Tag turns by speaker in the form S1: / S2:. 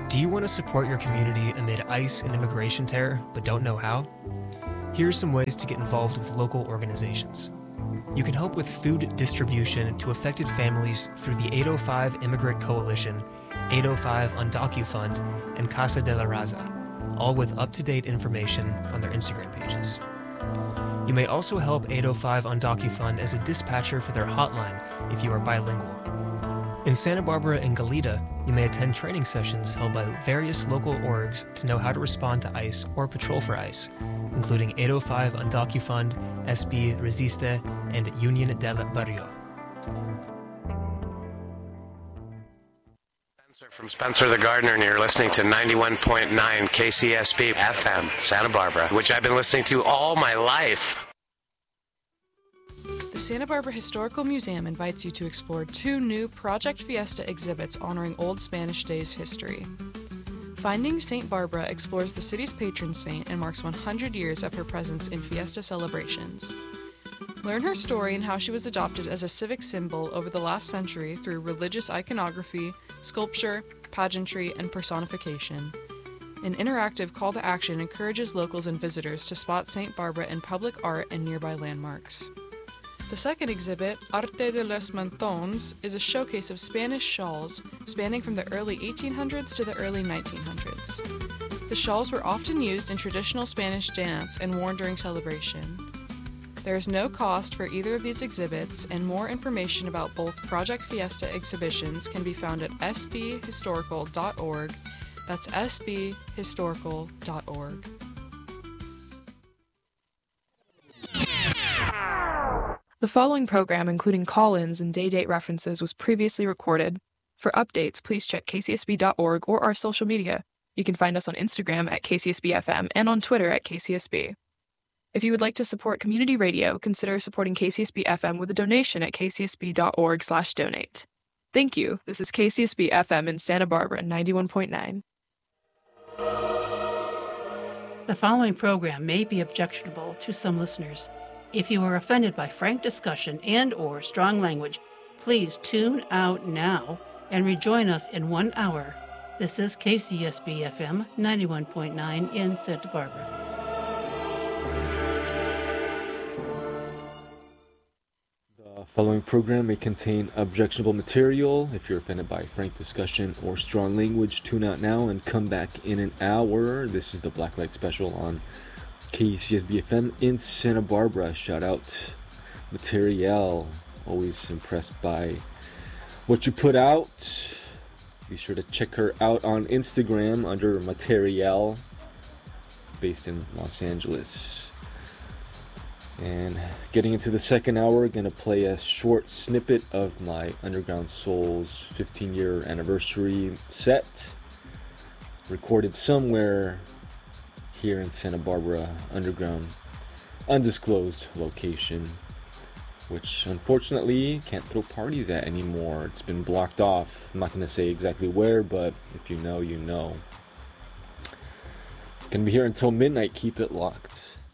S1: Do you want to support your community amid ICE and immigration terror, but don't know how? Here are some ways to get involved with local organizations. You can help with food distribution to affected families through the 805 Immigrant Coalition, 805 on DocuFund, and Casa de la Raza, all with up-to-date information on their Instagram pages. You may also help 805 on DocuFund as a dispatcher for their hotline if you are bilingual. In Santa Barbara and Goleta, you may attend training sessions held by various local orgs to know how to respond to ICE or patrol for ICE, including 805 on DocuFund, SB Resiste, and Union del Barrio.
S2: From Spencer the Gardener, and you're listening to 91.9 KCSB FM, Santa Barbara, which I've been listening to all my life.
S3: The Santa Barbara Historical Museum invites you to explore 2 new Project Fiesta exhibits honoring Old Spanish Days history. Finding St. Barbara explores the city's patron saint and marks 100 years of her presence in Fiesta celebrations. Learn her story and how she was adopted as a civic symbol over the last century through religious iconography, sculpture, pageantry, and personification. An interactive call to action encourages locals and visitors to spot St. Barbara in public art and nearby landmarks. The second exhibit, Arte de los Mantones, is a showcase of Spanish shawls spanning from the early 1800s to the early 1900s. The shawls were often used in traditional Spanish dance and worn during celebration. There is no cost for either of these exhibits, and more information about both Project Fiesta exhibitions can be found at sbhistorical.org. That's sbhistorical.org. The following program, including call-ins and day-date references, was previously recorded. For updates, please check kcsb.org or our social media. You can find us on Instagram at KCSBFM and on Twitter at KCSB. If you would like to support community radio, consider supporting KCSB-FM with a donation at kcsb.org/donate. Thank you. This is KCSB-FM in Santa Barbara, 91.9.
S4: The following program may be objectionable to some listeners. If you are offended by frank discussion and/or strong language, please tune out now and rejoin us in 1 hour. This is KCSB-FM 91.9 in Santa Barbara.
S5: The following program may contain objectionable material. If you're offended by frank discussion or strong language, tune out now and come back in an hour. This is the Blacklight Special on KCSB-FM in Santa Barbara. Shout out Materiel. Always impressed by what you put out. Be sure to check her out on Instagram under Materiel, based in Los Angeles. And getting into the second hour, gonna play a short snippet of my Underground Souls 15-year anniversary set, recorded somewhere here in Santa Barbara, underground, undisclosed location, which unfortunately can't throw parties at anymore. It's been blocked off. I'm not going to say exactly where, but if you know, you know. Gonna be here until midnight. Keep it locked.